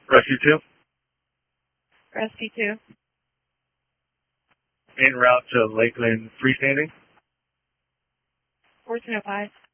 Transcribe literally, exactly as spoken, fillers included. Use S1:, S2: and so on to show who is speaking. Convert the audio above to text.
S1: Rescue two.
S2: Rescue two.
S1: En route to Lakeland freestanding.
S2: fourteen oh five.